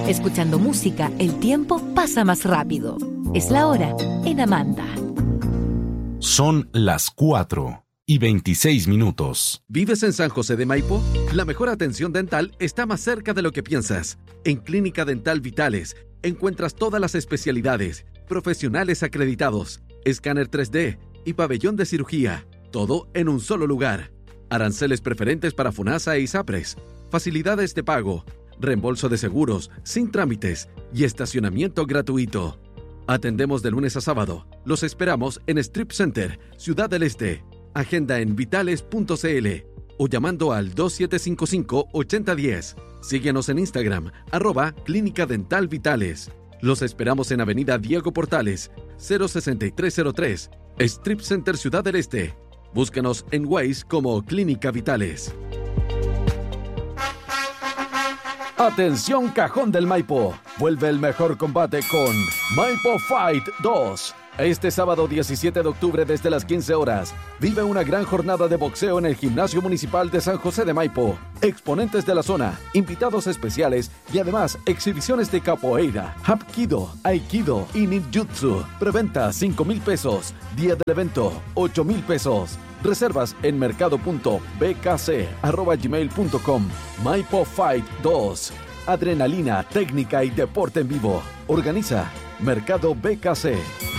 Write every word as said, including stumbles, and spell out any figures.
Escuchando música, el tiempo pasa más rápido. Es la hora en Amanda. Son las cuatro y veintiséis minutos. ¿Vives en San José de Maipo? La mejor atención dental está más cerca de lo que piensas. En Clínica Dental Vitales encuentras todas las especialidades, profesionales acreditados, escáner tres D y pabellón de cirugía. Todo en un solo lugar. Aranceles preferentes para FONASA e ISAPRES. Facilidades de pago, reembolso de seguros, sin trámites y estacionamiento gratuito. Atendemos de lunes a sábado. Los esperamos en Strip Center, Ciudad del Este. Agenda en vitales punto c l o llamando al dos siete cinco cinco, ocho cero uno cero. Síguenos en Instagram, arroba Clínica Dental Vitales. Los esperamos en Avenida Diego Portales, cero sesenta y tres cero tres, Strip Center Ciudad del Este. Búscanos en Waze como Clínica Vitales. Atención Cajón del Maipo, vuelve el mejor combate con Maipo Fight dos. Este sábado diecisiete de octubre desde las quince horas, vive una gran jornada de boxeo en el Gimnasio Municipal de San José de Maipo. Exponentes de la zona, invitados especiales y además exhibiciones de capoeira, hapkido, aikido y ninjutsu. Preventa cinco mil pesos, día del evento ocho mil pesos. Reservas en mercado punto b k c arroba gmail punto com. Maipo Fight dos. Adrenalina, técnica y deporte en vivo. Organiza Mercado B K C.